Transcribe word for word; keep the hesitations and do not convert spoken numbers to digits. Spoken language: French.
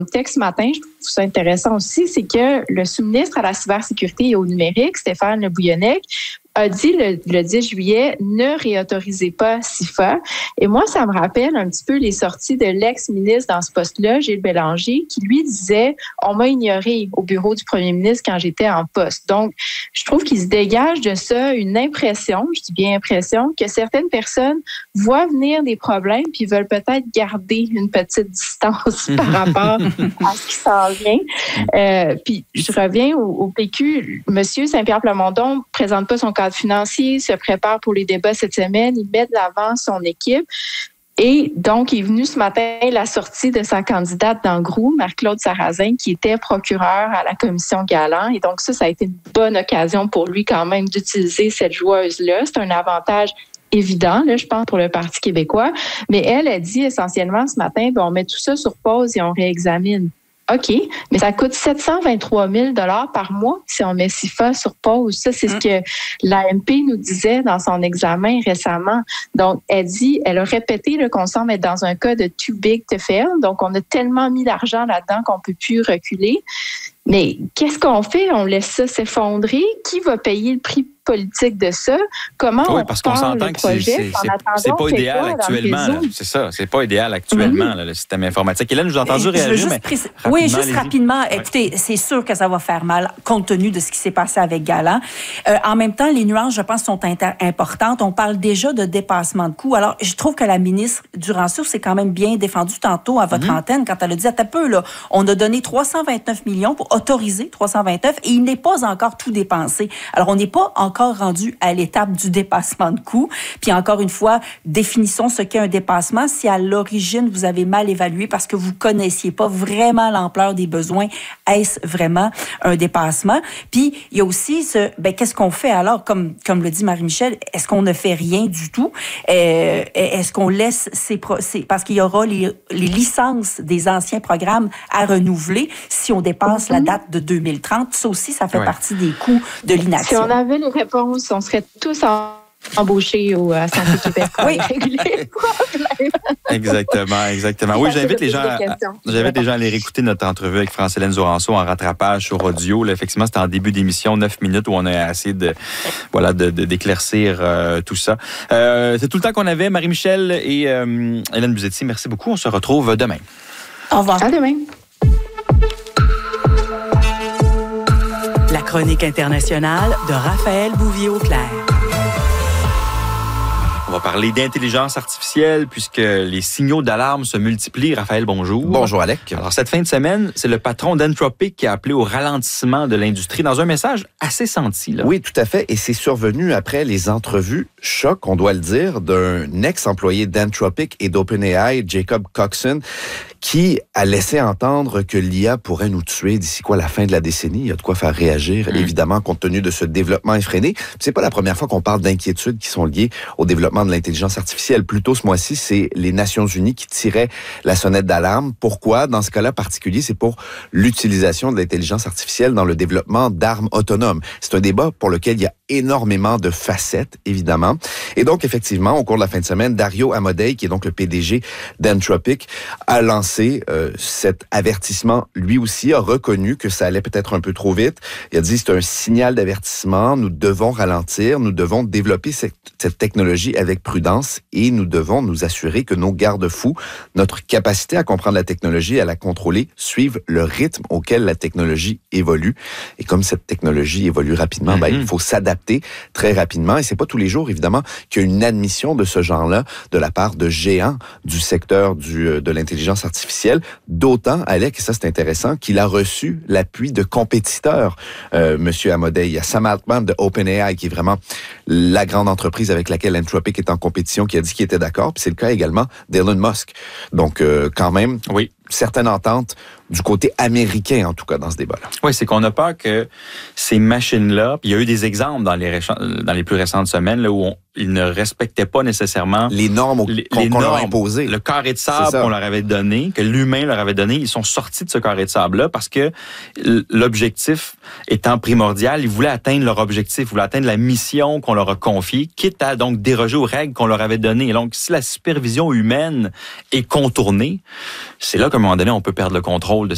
texte ce matin, je trouve ça intéressant aussi, c'est que le sous-ministre à la cybersécurité et au numérique, Stéphane Le Bouillonnec, a dit le, le dix juillet, ne réautorisez pas SIFA. Et moi, ça me rappelle un petit peu les sorties de l'ex-ministre dans ce poste-là, Gilles Bélanger, qui lui disait, on m'a ignoré au bureau du premier ministre quand j'étais en poste. Donc, je trouve qu'il se dégage de ça une impression, je dis bien impression, que certaines personnes voient venir des problèmes puis veulent peut-être garder une petite distance par rapport à ce qui s'en vient. Euh, puis, je reviens au, au P Q. Monsieur Saint-Pierre Plamondon ne présente pas son cadre financier, se prépare pour les débats cette semaine, il met de l'avant son équipe. Et donc, il est venu ce matin la sortie de sa candidate dans G R O U, Marc-Claude Sarrazin, qui était procureur à la commission Galland. Et donc, ça, ça a été une bonne occasion pour lui quand même d'utiliser cette joueuse-là. C'est un avantage évident, là, je pense, pour le Parti québécois. Mais elle a dit essentiellement ce matin, ben, on met tout ça sur pause et on réexamine. OK, mais ça coûte sept cent vingt-trois mille dollars par mois si on met SIFA sur pause. Ça, c'est ce que l'A M P nous disait dans son examen récemment. Donc, elle dit, elle a répété là, qu'on semble être dans un cas de too big to fail. Donc, on a tellement mis d'argent là-dedans qu'on ne peut plus reculer. Mais qu'est-ce qu'on fait? On laisse ça s'effondrer? Qui va payer le prix politique de ça? Comment oui, on parce qu'on s'entend le que projet? c'est, c'est, c'est, c'est pas idéal actuellement. Là. C'est ça, c'est pas idéal actuellement, mm-hmm. là, le système informatique. Hélène, je vous ai entendu réagir, juste mais précis... rapidement, Oui, juste allez-y. rapidement. Ouais. Écoutez, c'est sûr que ça va faire mal, compte tenu de ce qui s'est passé avec Galland. Euh, en même temps, les nuances, je pense, sont inter- importantes. On parle déjà de dépassement de coûts. Alors, je trouve que la ministre Duranceau s'est quand même bien défendue tantôt à votre mm-hmm. antenne quand elle a dit, à peu, là, on a donné trois cent vingt-neuf millions pour autoriser trois cent vingt-neuf et il n'est pas encore tout dépensé. Alors, on n'est pas encore rendu à l'étape du dépassement de coûts. Puis encore une fois, définissons ce qu'est un dépassement. Si à l'origine, vous avez mal évalué parce que vous connaissiez pas vraiment l'ampleur des besoins, est-ce vraiment un dépassement? Puis, il y a aussi ce, ben, qu'est-ce qu'on fait alors? Comme, comme le dit Marie-Michel, est-ce qu'on ne fait rien du tout? Euh, est-ce qu'on laisse ces, pro- ces parce qu'il y aura les, les licences des anciens programmes à renouveler si on dépasse mm-hmm. la date de deux mille trente? Ça aussi, ça fait ouais. partie des coûts de l'inaction. Si on avait les réponses, on serait tous en... embauchés au à Santé Québec pour oui. régler les problèmes. Exactement, exactement. Oui, j'invite les gens, à, j'invite les gens à aller réécouter notre entrevue avec France-Hélène Zoranceau en rattrapage sur audio. Là, effectivement, c'était en début d'émission, neuf minutes, où on a essayé de, voilà, de, de d'éclaircir euh, tout ça. Euh, c'est tout le temps qu'on avait. Marie-Michel et euh, Hélène Buzetti, merci beaucoup. On se retrouve demain. Au revoir. À demain. La chronique internationale de Raphaël Bouvier-Auclair. On va parler d'intelligence artificielle puisque les signaux d'alarme se multiplient. Raphaël, bonjour. Bonjour, Alec. Alors, cette fin de semaine, c'est le patron d'Anthropic qui a appelé au ralentissement de l'industrie dans un message assez senti. Là. Oui, tout à fait. Et c'est survenu après les entrevues choc, on doit le dire, d'un ex-employé d'Anthropic et d'OpenAI, Jacob Coxon, qui a laissé entendre que l'I A pourrait nous tuer d'ici quoi la fin de la décennie. Il y a de quoi faire réagir, mmh. évidemment, compte tenu de ce développement effréné. Puis c'est pas la première fois qu'on parle d'inquiétudes qui sont liées au développement de l'intelligence artificielle. Plus tôt ce mois-ci, c'est les Nations Unies qui tiraient la sonnette d'alarme. Pourquoi? Dans ce cas-là particulier, c'est pour l'utilisation de l'intelligence artificielle dans le développement d'armes autonomes. C'est un débat pour lequel il y a énormément de facettes, évidemment. Et donc, effectivement, au cours de la fin de semaine, Dario Amodei, qui est donc le P D G d'Anthropic, a lancé euh, cet avertissement. Lui aussi a reconnu que ça allait peut-être un peu trop vite. Il a dit, c'est un signal d'avertissement. Nous devons ralentir. Nous devons développer cette, cette technologie avec prudence et nous devons nous assurer que nos garde-fous, notre capacité à comprendre la technologie et à la contrôler, suivent le rythme auquel la technologie évolue. Et comme cette technologie évolue rapidement, mm-hmm. ben, il faut s'adapter très rapidement. Et c'est pas tous les jours, évidemment, qu'il y a une admission de ce genre-là de la part de géants du secteur du, de l'intelligence artificielle. D'autant, Alec, et ça c'est intéressant, qu'il a reçu l'appui de compétiteurs, euh, Monsieur Amodei. Il y a Sam Altman de OpenAI, qui est vraiment la grande entreprise avec laquelle Anthropic est en compétition, qui a dit qu'il était d'accord. Puis c'est le cas également d'Elon Musk. Donc, euh, quand même, oui. certaines ententes du côté américain, en tout cas, dans ce débat-là. Oui, c'est qu'on a peur que ces machines-là, puis il y a eu des exemples dans les, récents, dans les plus récentes semaines là, où on, ils ne respectaient pas nécessairement les normes les, qu'on, les qu'on normes, leur imposait. Le carré de sable qu'on leur avait donné, que l'humain leur avait donné, ils sont sortis de ce carré de sable-là parce que l'objectif étant primordial, ils voulaient atteindre leur objectif, ils voulaient atteindre la mission qu'on leur a confiée, quitte à donc déroger aux règles qu'on leur avait données. Et donc, si la supervision humaine est contournée, c'est là qu'à un moment donné, on peut perdre le contrôle de